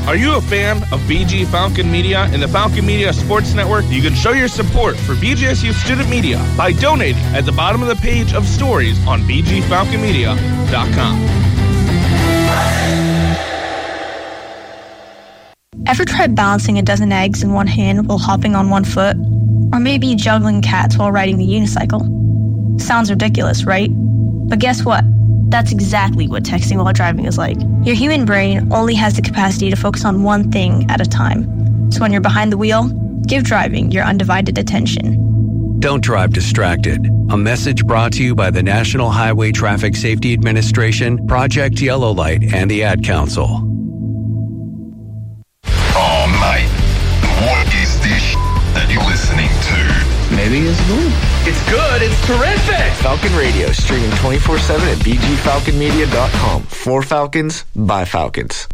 Are you a fan of BG Falcon Media and the Falcon Media Sports Network? You can show your support for BGSU Student Media by donating at the bottom of the page of stories on bgfalconmedia.com. Ever tried balancing a dozen eggs in one hand while hopping on one foot? Or maybe juggling cats while riding the unicycle? Sounds ridiculous, right? But guess what? That's exactly what texting while driving is like. Your human brain only has the capacity to focus on one thing at a time. So when you're behind the wheel, give driving your undivided attention. Don't drive distracted. A message brought to you by the National Highway Traffic Safety Administration, Project Yellow Light, and the Ad Council. Oh, mate. What is this that you're listening to? Maybe it's good. It's good. It's terrific. Falcon Radio, streaming 24/7 at bgfalconmedia.com. For Falcons, by Falcons.